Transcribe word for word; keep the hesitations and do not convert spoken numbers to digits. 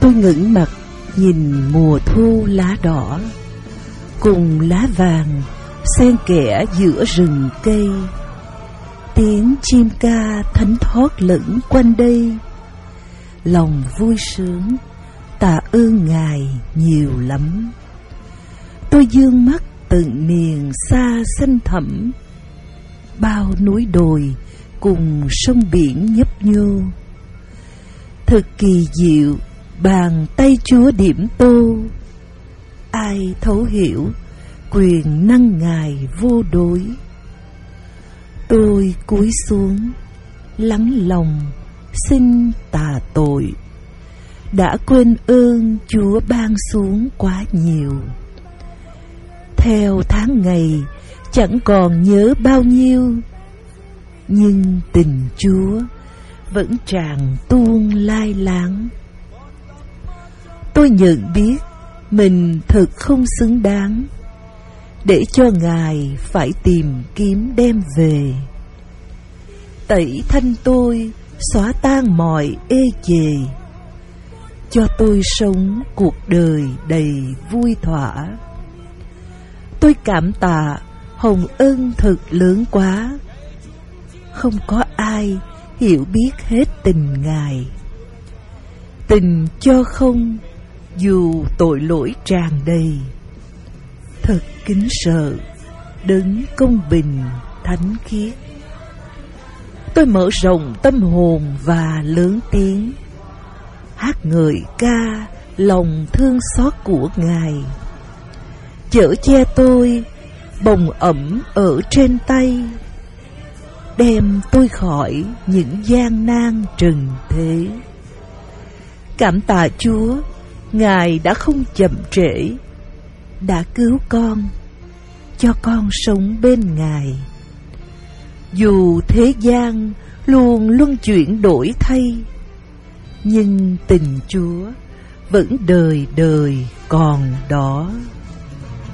Tôi ngẩng mặt nhìn mùa thu lá đỏ cùng lá vàng xen kẽ giữa rừng cây. Tiếng chim ca thánh thót lẫn quanh đây. Lòng vui sướng, tạ ơn Ngài nhiều lắm. Tôi dương mắt tận miền xa xanh thẳm, bao núi đồi cùng sông biển nhấp nhô. Thật kỳ diệu, bàn tay Chúa điểm tô. Ai thấu hiểu quyền năng Ngài vô đối. Tôi cúi xuống, lắng lòng, xin tà tội, đã quên ơn Chúa ban xuống quá nhiều. Theo tháng ngày chẳng còn nhớ bao nhiêu, nhưng tình Chúa vẫn tràn tuôn lai láng. Tôi nhận biết mình thật không xứng đáng để cho Ngài phải tìm kiếm đem về. Tẩy thanh tôi, xóa tan mọi ê chề, cho tôi sống cuộc đời đầy vui thỏa. Tôi cảm tạ hồng ân thật lớn quá. Không có ai hiểu biết hết tình Ngài. Tình cho không, dù tội lỗi tràn đầy. Thật kính sợ đấng công bình thánh khiết. Tôi mở rộng tâm hồn và lớn tiếng hát ngợi ca lòng thương xót của Ngài. Chở che tôi bồng ẩm ở trên tay, đem tôi khỏi những gian nan trần thế. Cảm tạ Chúa, Ngài đã không chậm trễ, đã cứu con, cho con sống bên Ngài. Dù thế gian luôn luân chuyển đổi thay, nhưng tình Chúa vẫn đời đời còn đó.